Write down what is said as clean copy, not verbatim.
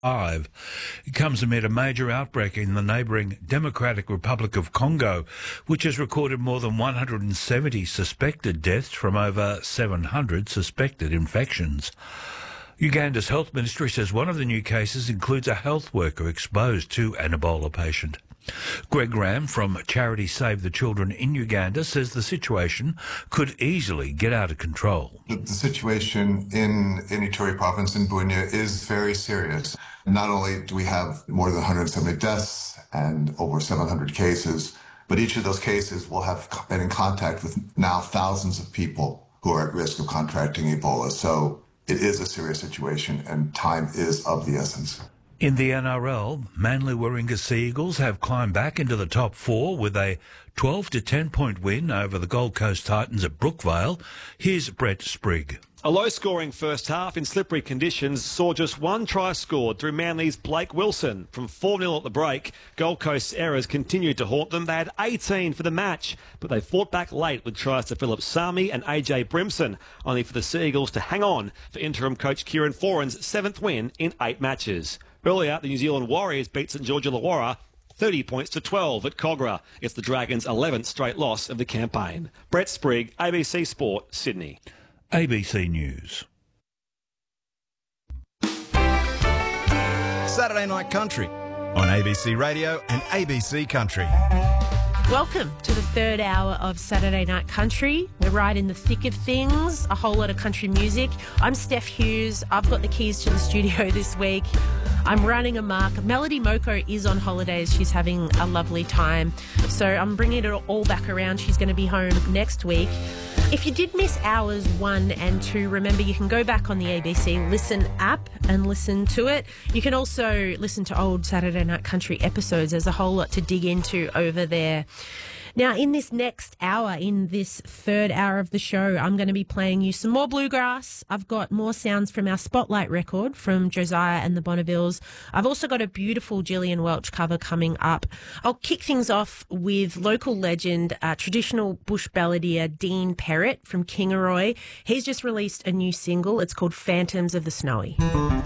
It comes amid a major outbreak in the neighbouring Democratic Republic of Congo, which has recorded more than 170 suspected deaths from over 700 suspected infections. Uganda's health ministry says one of the new cases includes a health worker exposed to an Ebola patient. Greg Graham from charity Save the Children in Uganda says the situation could easily get out of control. The situation in Ituri province in Bunia is very serious. Not only do we have more than 170 deaths and over 700 cases, but each of those cases will have been in contact with now thousands of people who are at risk of contracting Ebola. So it is a serious situation and time is of the essence. In the NRL, Manly Warringah Sea Eagles have climbed back into the top four with a 12 to 10 point win over the Gold Coast Titans at Brookvale. Here's Brett Sprigg. A low-scoring first half in slippery conditions saw just one try scored through Manly's Blake Wilson. From 4-0 at the break, Gold Coast's errors continued to haunt them. They had 18 for the match, but they fought back late with tries to Philip Sami and AJ Brimson, only for the Sea Eagles to hang on for interim coach Kieran Foran's 7th win in 8 matches. Earlier, the New Zealand Warriors beat St George Illawarra 30 points to 12 at Cogra. It's the Dragons' 11th straight loss of the campaign. Brett Sprigg, ABC Sport, Sydney. ABC News. Saturday Night Country on ABC Radio and ABC Country. Welcome to the third hour of Saturday Night Country. We're right in the thick of things, a whole lot of country music. I'm Steph Hughes. I've got the keys to the studio this week. I'm running amok. Melody Moko is on holidays. She's having a lovely time. So I'm bringing it all back around. She's going to be home next week. If you did miss hours 1 and 2, remember you can go back on the ABC Listen app and listen to it. You can also listen to old Saturday Night Country episodes. There's a whole lot to dig into over there. Now, in this next hour, in this third hour of the show, I'm going to be playing you some more bluegrass. I've got more sounds from our Spotlight record from Josiah and the Bonnevilles. I've also got a beautiful Gillian Welch cover coming up. I'll kick things off with local legend, traditional bush balladeer Dean Perrett from Kingaroy. He's just released a new single. It's called Phantoms of the Snowy.